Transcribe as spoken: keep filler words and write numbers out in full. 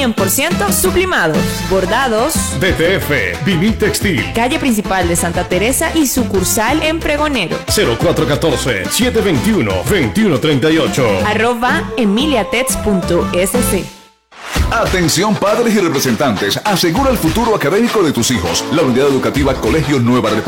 cien por ciento sublimados, bordados. D T F, Vinil Textil. Calle principal de Santa Teresa y sucursal en Pregonero. cero cuatro uno cuatro, siete dos uno, dos uno tres ocho. Arroba emiliatex punto s c. Atención padres y representantes, asegura el futuro académico de tus hijos. La unidad educativa Colegio Nueva República